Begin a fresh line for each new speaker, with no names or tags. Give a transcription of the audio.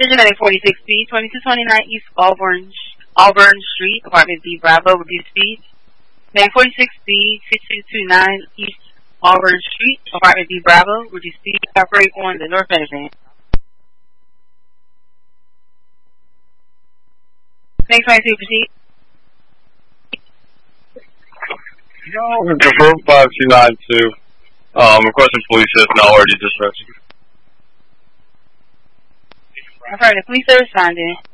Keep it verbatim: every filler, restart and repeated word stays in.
Cincinnati forty-six B, twenty-two twenty-nine East Auburn, Auburn Street, apartment B, Bravo, reduced speed. Man forty-six B, fifty-two twenty-nine East Auburn Street, apartment B, Bravo, reduced speed, operate on the north end of van. Next twenty-two, proceed.
No, confirm five two nine two. Um, requesting police assist now already dispatched.
I've heard the police are responding.